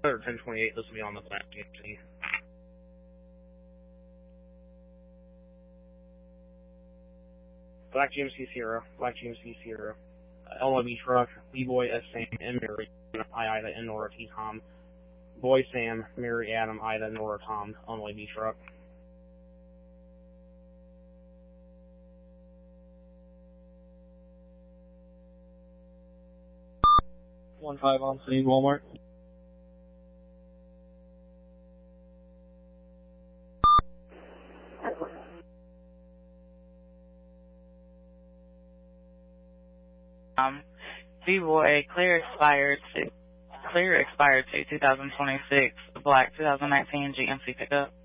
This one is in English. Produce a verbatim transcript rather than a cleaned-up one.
or ten twenty-eight, this will be on the Black G M C. Black G M C Sierra, Black G M C Sierra, uh, L W truck, B-Boy, S. Sam, and Mary, I, Ida, and Nora, T. Tom, Boy, Sam, Mary, Adam, Ida, Nora, Tom, L W truck. One five on scene, Walmart. Um, B-Boy, clear expired to, clear expired to two thousand twenty-six, black two thousand nineteen G M C pickup.